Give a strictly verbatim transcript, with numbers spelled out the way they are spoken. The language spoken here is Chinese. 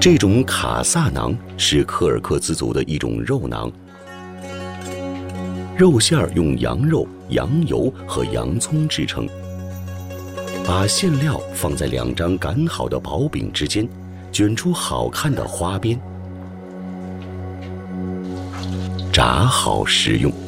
这种卡萨馕是柯尔克孜族的一种肉馕，肉馅儿用羊肉、羊油和洋葱制成，把馅料放在两张擀好的薄饼之间，卷出好看的花边，炸好食用。